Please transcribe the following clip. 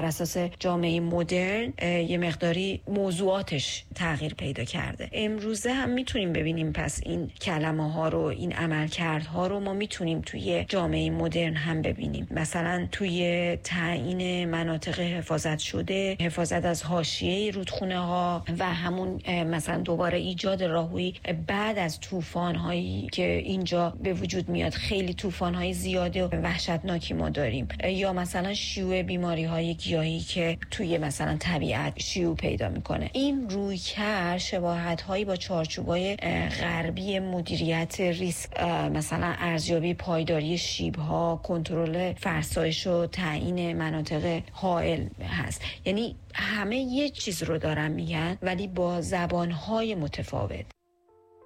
اساس جامعه مدرن یه مقداری موضوعاتش تغییر پیدا کرده. امروزه هم میتونیم ببینیم پس این کلمه ها رو، این عملکردها رو ما میتونیم توی جامعه مدرن هم ببینیم. مثلا توی تعیین مناطق حفاظت شده، حفاظت از حاشیه رودخونه ها و همون مثلا دوباره ایجاد راهوی بعد از طوفان هایی که اینجا به وجود میاد. خیلی طوفان های زیاده و وحشتناکی ما داریم، یا مثلا شیوع بیماری های گیاهی که توی مثلا طبیعت شیوع پیدا میکنه. این رویکرد شباهت هایی با چارچوبای غربی مدیریت ریسک، مثلا ارزیابی پایداری شیب ها، کنترل فرسایش و تعیین مناطق حائل هست. یعنی همه یه چیز رو دارن میگن ولی با زبانهای متفاوت.